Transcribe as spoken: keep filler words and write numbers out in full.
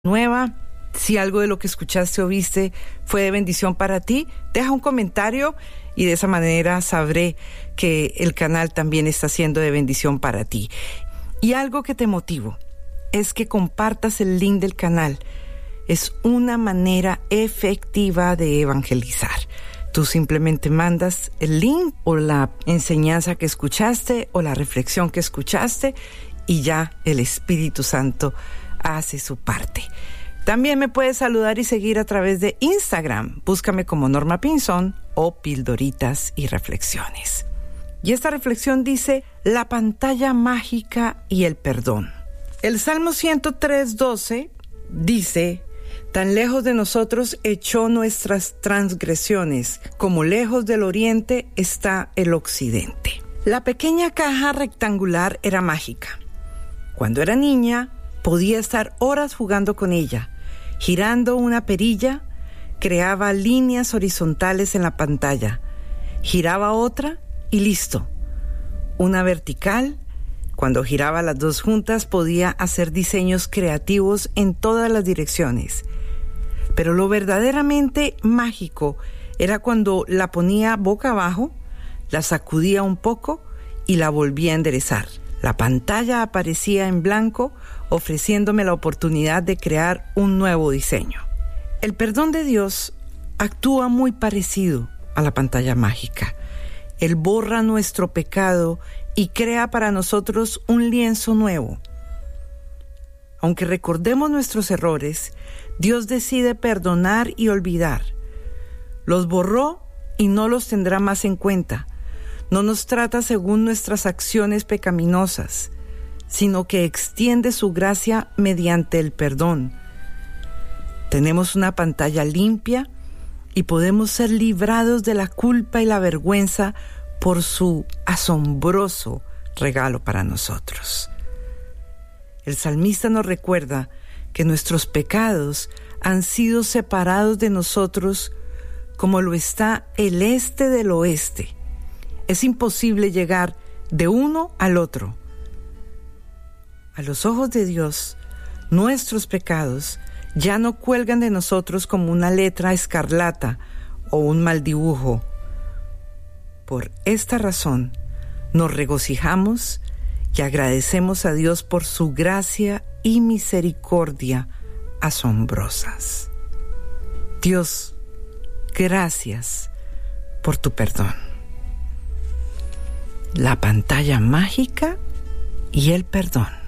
nueva. Si algo de lo que escuchaste o viste fue de bendición para ti, deja un comentario y de esa manera sabré que el canal también está siendo de bendición para ti. Y algo que te motivo es que compartas el link del canal. Es una manera efectiva de evangelizar. Tú simplemente mandas el link o la enseñanza que escuchaste o la reflexión que escuchaste y ya el Espíritu Santo hace su parte. También me puedes saludar y seguir a través de Instagram. Búscame como Norma Pinzón o Pildoritas y Reflexiones. Y esta reflexión dice, la pantalla mágica y el perdón. El Salmo ciento tres, doce dice, tan lejos de nosotros echó nuestras transgresiones, como lejos del oriente está el occidente. La pequeña caja rectangular era mágica. Cuando era niña, podía estar horas jugando con ella. Girando una perilla, creaba líneas horizontales en la pantalla. Giraba otra y listo. Una vertical, cuando giraba las dos juntas, podía hacer diseños creativos en todas las direcciones. Pero lo verdaderamente mágico era cuando la ponía boca abajo, la sacudía un poco y la volvía a enderezar. La pantalla aparecía en blanco, ofreciéndome la oportunidad de crear un nuevo diseño. El perdón de Dios actúa muy parecido a la pantalla mágica. Él borra nuestro pecado y crea para nosotros un lienzo nuevo. Aunque recordemos nuestros errores, Dios decide perdonar y olvidar. Los borró y no los tendrá más en cuenta. No nos trata según nuestras acciones pecaminosas, sino que extiende su gracia mediante el perdón. Tenemos una pantalla limpia y podemos ser librados de la culpa y la vergüenza por su asombroso regalo para nosotros. El salmista nos recuerda que nuestros pecados han sido separados de nosotros como lo está el este del oeste. Es imposible llegar de uno al otro. A los ojos de Dios, nuestros pecados ya no cuelgan de nosotros como una letra escarlata o un mal dibujo. Por esta razón, nos regocijamos y agradecemos a Dios por su gracia y misericordia asombrosas. Dios, gracias por tu perdón. La pantalla mágica y el perdón.